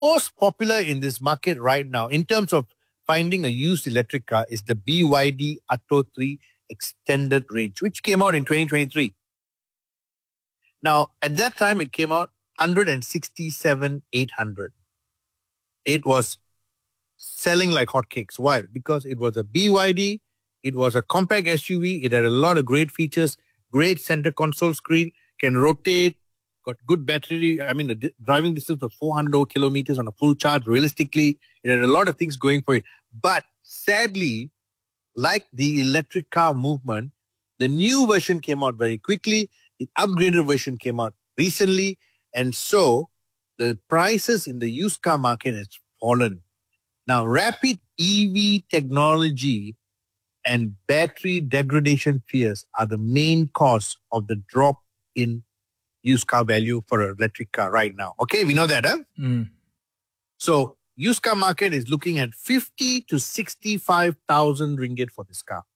most popular in this market right now in terms of finding a used electric car is the BYD Atto 3 extended range, which came out in 2023. Now, at that time, it came out 167,800. It was selling like hotcakes. Why? Because it was a BYD, it was a compact SUV, it had a lot of great features, great center console screen, can rotate, got good battery. I mean, the driving distance was 400 kilometers on a full charge. Realistically, it had a lot of things going for it. But sadly, like the electric car movement, the new version came out very quickly. The upgraded version came out recently. And so the prices in the used car market has fallen. Now, rapid EV technology and battery degradation fears are the main cause of the drop in used car value for an electric car right now. Okay, we know that, huh? So, used car market is looking at 50 to 65,000 ringgit for this car.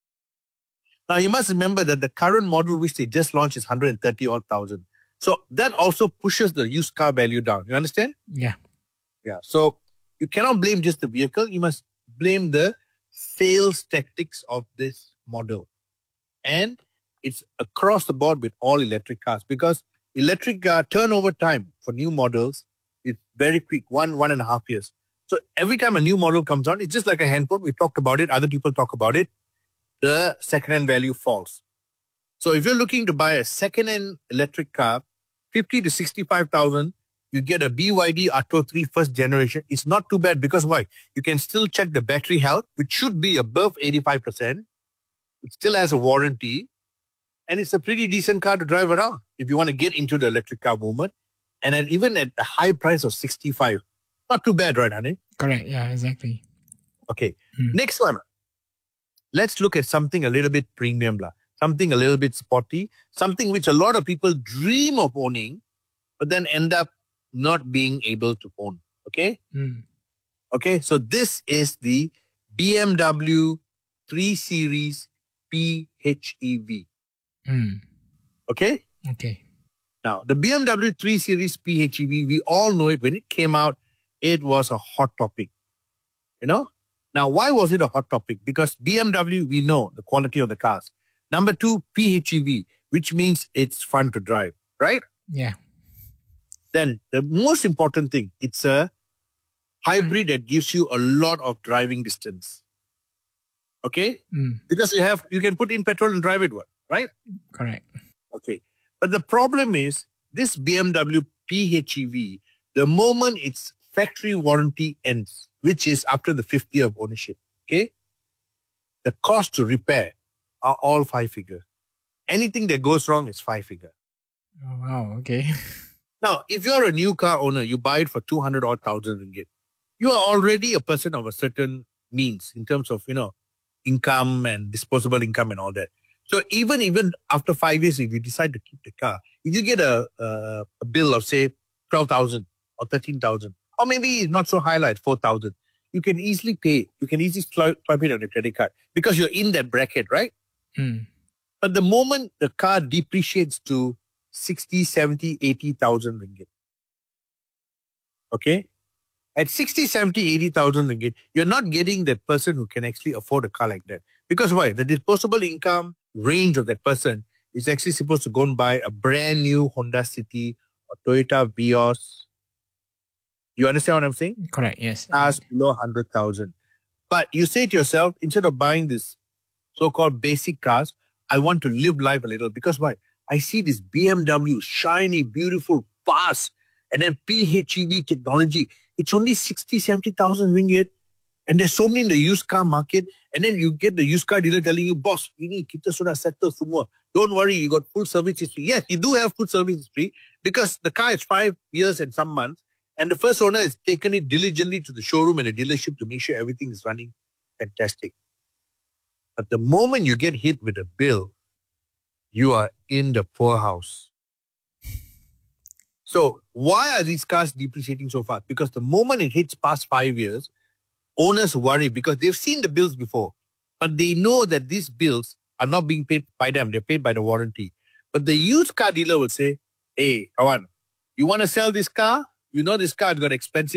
Now, you must remember that the current model which they just launched is 130 odd thousand. So, that also pushes the used car value down. You understand? Yeah. Yeah. So, you cannot blame just the vehicle. You must blame the sales tactics of this model. And it's across the board with all electric cars because electric car turnover time for new models is very quick, 1.5 years. So every time a new model comes out, it's just like a handphone. We talked about it. Other people talk about it. The second-hand value falls. So if you're looking to buy a second-hand electric car, 50 to 65,000, you get a BYD Atto 3 first generation. It's not too bad because why? You can still check the battery health, which should be above 85%. It still has a warranty. And it's a pretty decent car to drive around if you want to get into the electric car movement. And even at a high price of 65. Not too bad, right, honey? Correct. Yeah, exactly. Okay. Next one. Let's look at something a little bit premium. Something a little bit sporty. Something which a lot of people dream of owning, but then end up not being able to own. Okay? Okay. So this is the BMW 3 Series PHEV. Okay? Okay. Now, the BMW 3 Series PHEV, we all know it. When it came out, it was a hot topic. You know? Now, why was it a hot topic? Because BMW, we know the quality of the cars. Number two, PHEV, which means it's fun to drive, right? Yeah. Then the most important thing, it's a hybrid that gives you a lot of driving distance. Okay? Because you can put in petrol and drive it, right? Correct. Okay. But the problem is this BMW PHEV, the moment its factory warranty ends, which is after the 5th year of ownership, okay, the cost to repair are all 5-figure. Anything that goes wrong is 5-figure. Oh, wow. Okay. Now, if you're a new car owner, you buy it for 200 odd thousand ringgit. You are already a person of a certain means in terms of, income and disposable income and all that. So even after 5 years, if you decide to keep the car, if you get a bill of say 12,000 or 13,000, or maybe it's not so high like 4,000, you can easily pay. You can easily swipe it on your credit card because you're in that bracket, right? But the moment the car depreciates to 60, 70, 80,000 ringgit, okay? At 60, 70, 80,000 ringgit, you're not getting that person who can actually afford a car like that. Because why? The disposable income range of that person is actually supposed to go and buy a brand new Honda City or Toyota Vios. You understand what I'm saying? Correct, yes. Cars below 100,000. But you say to yourself, instead of buying this so-called basic cars, I want to live life a little. Because why? I see this BMW, shiny, beautiful, fast, and then PHEV technology. It's only 60, 70,000 ringgit. And there's so many in the used car market. And then you get the used car dealer telling you, boss, kita sudah settle semua. Don't worry, you got full service history. Yes, you do have full service history because the car is 5 years and some months. And the first owner has taken it diligently to the showroom and the dealership to make sure everything is running fantastic. But the moment you get hit with a bill, you are in the poorhouse. So why are these cars depreciating so fast? Because the moment it hits past 5 years, owners worry because they've seen the bills before. But they know that these bills are not being paid by them. They're paid by the warranty. But the used car dealer will say, hey, Kawan, you want to sell this car? You know this car got expensive